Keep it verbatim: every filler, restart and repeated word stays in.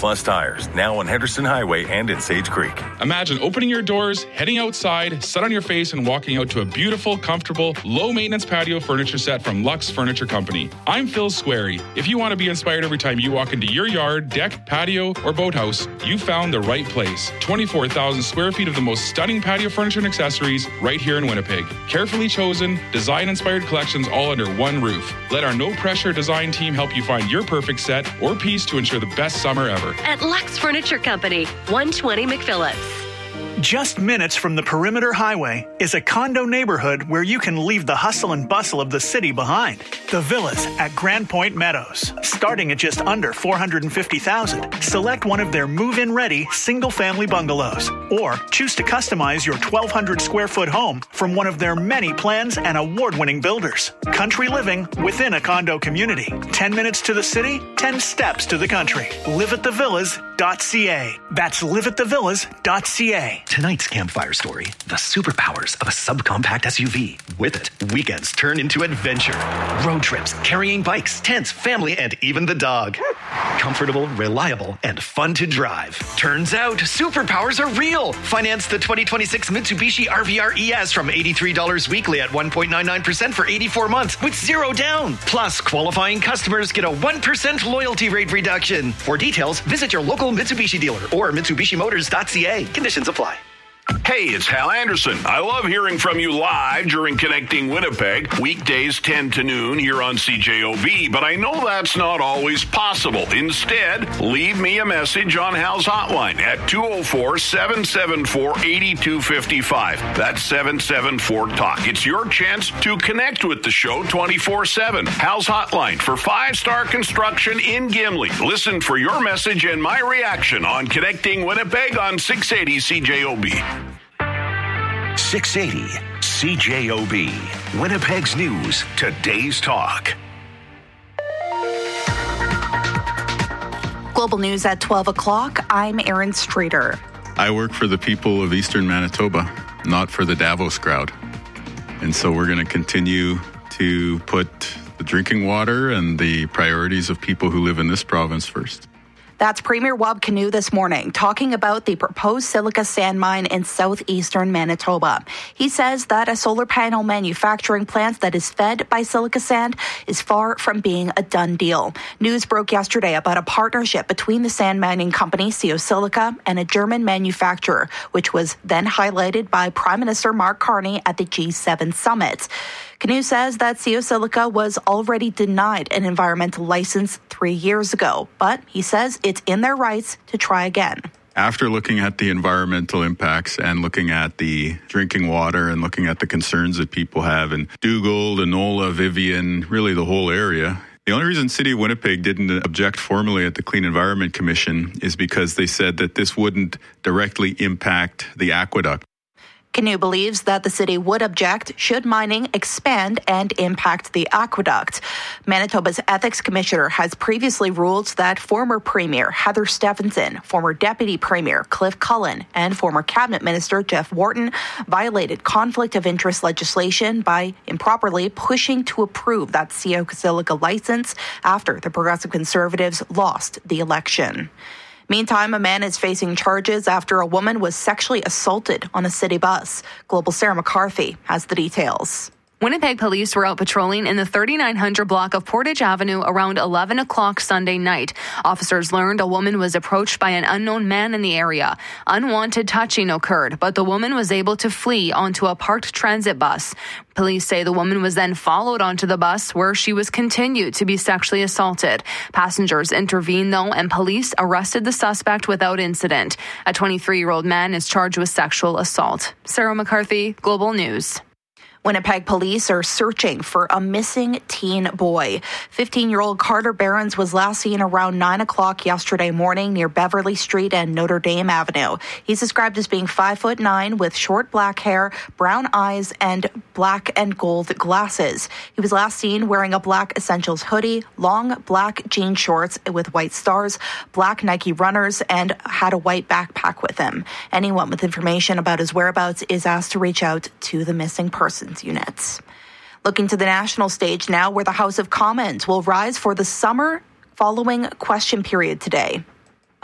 Plus Tires, now on Henderson Highway and in Sage Creek. Imagine opening your doors, heading outside, sun on your face, and walking out to a beautiful, comfortable, low-maintenance patio furniture set from Lux Furniture Company. I'm Phil Squarey. If you want to be inspired every time you walk into your yard, deck, patio, or boathouse, you found the right place. twenty-four thousand square feet of the most stunning patio furniture and accessories right here in Winnipeg. Carefully chosen, design-inspired collections all under one roof. Let our no-pressure design team help you find your perfect set or piece to ensure the best summer ever. At Lux Furniture Company, one twenty McPhillips. Just minutes from the Perimeter Highway is a condo neighborhood where you can leave the hustle and bustle of the city behind. The Villas at Grand Point Meadows. Starting at just under four hundred fifty thousand dollars, select one of their move-in ready single-family bungalows or choose to customize your twelve hundred square foot home from one of their many plans and award-winning builders. Country living within a condo community. ten minutes to the city, ten steps to the country. live at the villas dot c a. That's live at the villas dot c a. Tonight's campfire story, the superpowers of a subcompact S U V. With it, weekends turn into adventure. Road trips, carrying bikes, tents, family, and even the dog. Comfortable, reliable, and fun to drive. Turns out, superpowers are real. Finance the twenty twenty-six Mitsubishi R V R E S from eighty-three dollars weekly at one point nine nine percent for eighty-four months with zero down. Plus, qualifying customers get a one percent loyalty rate reduction. For details, visit your local Mitsubishi dealer or Mitsubishi Motors dot c a. Conditions apply. Hey, it's Hal Anderson. I love hearing from you live during Connecting Winnipeg, weekdays ten to noon here on C J O B, but I know that's not always possible. Instead, leave me a message on Hal's hotline at two oh four, seven seven four, eight two five five. That's seven seven four talk. It's your chance to connect with the show twenty-four seven. Hal's hotline for five-star construction in Gimli. Listen for your message and my reaction on Connecting Winnipeg on six eighty C J O B. six eighty C J O B. Winnipeg's News, today's talk. Global News at twelve o'clock. I'm Erin Streeter. I work for the people of Eastern Manitoba, not for the Davos crowd. And so we're going to continue to put the drinking water and the priorities of people who live in this province first. That's Premier Wab Kinew this morning, talking about the proposed silica sand mine in southeastern Manitoba. He says that a solar panel manufacturing plant that is fed by silica sand is far from being a done deal. News broke yesterday about a partnership between the sand mining company Sio Silica and a German manufacturer, which was then highlighted by Prime Minister Mark Carney at the G seven summit. Kinew says that Sio Silica was already denied an environmental license three years ago, but he says it's in their rights to try again. After looking at the environmental impacts and looking at the drinking water and looking at the concerns that people have in Dugald, Enola, Vivian, really the whole area, the only reason City of Winnipeg didn't object formally at the Clean Environment Commission is because they said that this wouldn't directly impact the aqueduct. Kinew believes that the city would object should mining expand and impact the aqueduct. Manitoba's Ethics Commissioner has previously ruled that former Premier Heather Stephenson, former Deputy Premier Cliff Cullen, and former Cabinet Minister Jeff Wharton violated conflict of interest legislation by improperly pushing to approve that Sio Silica license after the Progressive Conservatives lost the election. Meantime, a man is facing charges after a woman was sexually assaulted on a city bus. Global Sarah McCarthy has the details. Winnipeg police were out patrolling in the thirty-nine hundred block of Portage Avenue around eleven o'clock Sunday night. Officers learned a woman was approached by an unknown man in the area. Unwanted touching occurred, but the woman was able to flee onto a parked transit bus. Police say the woman was then followed onto the bus where she was continued to be sexually assaulted. Passengers intervened though, and police arrested the suspect without incident. A twenty-three-year-old man is charged with sexual assault. Sarah McCarthy, Global News. Winnipeg police are searching for a missing teen boy. fifteen-year-old Carter Behrens was last seen around nine o'clock yesterday morning near Beverly Street and Notre Dame Avenue. He's described as being five foot nine with short black hair, brown eyes, and black and gold glasses. He was last seen wearing a black Essentials hoodie, long black jean shorts with white stars, black Nike runners, and had a white backpack with him. Anyone with information about his whereabouts is asked to reach out to the missing persons units. Looking to the national stage now, where the House of Commons will rise for the summer following question period today.